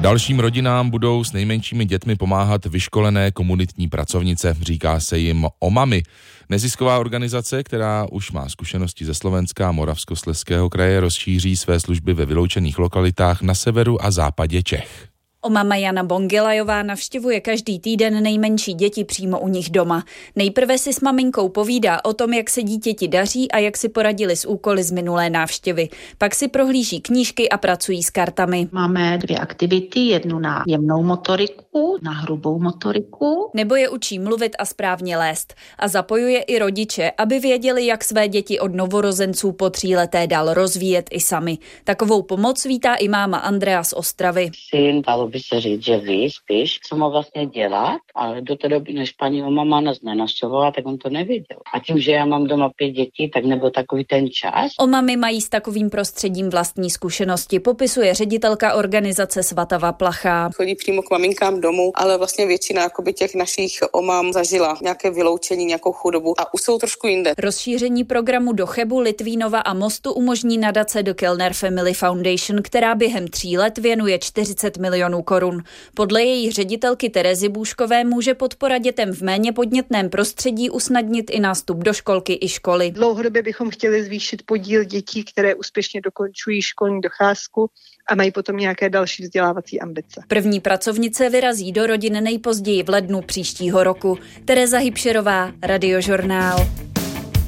Dalším rodinám budou s nejmenšími dětmi pomáhat vyškolené komunitní pracovnice, říká se jim OMAMy. Nezisková organizace, která už má zkušenosti ze Slovenska a Moravskoslezského kraje, rozšíří své služby ve vyloučených lokalitách na severu a západě Čech. OMAMa Jana Bongelajová navštěvuje každý týden nejmenší děti přímo u nich doma. Nejprve si s maminkou povídá o tom, jak se dítěti daří a jak si poradili s úkoly z minulé návštěvy. Pak si prohlíží knížky a pracují s kartami. Máme 2 aktivity, jednu na jemnou motoriku, na hrubou motoriku. Nebo je učí mluvit a správně lézt. A zapojuje i rodiče, aby věděli, jak své děti od novorozenců po 3leté dál rozvíjet i sami. Takovou pomoc vítá i máma Andrea z Ostravy. Syn, by se říct, že ví spíš, co má vlastně dělat, ale do té doby, než paní mama nás nenavštěvovala, tak on to nevěděl. A tím, že já mám doma 5 dětí, tak nebyl takový ten čas. OMAMy mají s takovým prostředím vlastní zkušenosti, popisuje ředitelka organizace Svatava Plachá. Chodí přímo k maminkám domů, ale vlastně většina těch našich OMAM zažila nějaké vyloučení, nějakou chudobu a už jsou trošku jinde. Rozšíření programu do Chebu, Litvínova a Mostu umožní nadace The Kellner Family Foundation, která během 3 let věnuje 40 milionů korun. Podle její ředitelky Terezy Bůškové může podpora dětem v méně podnětném prostředí usnadnit i nástup do školky i školy. Dlouhodobě bychom chtěli zvýšit podíl dětí, které úspěšně dokončují školní docházku a mají potom nějaké další vzdělávací ambice. První pracovnice vyrazí do rodin nejpozději v lednu příštího roku. Tereza Hybšerová, Radiožurnál.